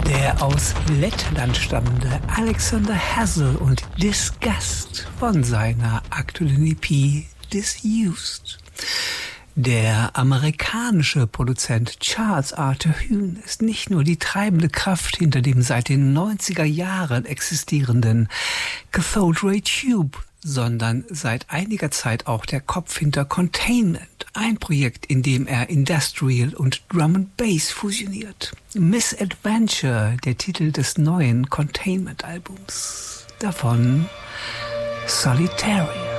Der aus Lettland stammende Alexander Hassel und Disgust von seiner aktuellen EP Disused. Der amerikanische Produzent Charles Arthur Huhn ist nicht nur die treibende Kraft hinter dem seit den 90er Jahren existierenden Cathode Ray Tube, sondern seit einiger Zeit auch der Kopf hinter Containment, ein Projekt, in dem er Industrial und Drum and Bass fusioniert. Misadventure, der Titel des neuen Containment-Albums. Davon Solitarian.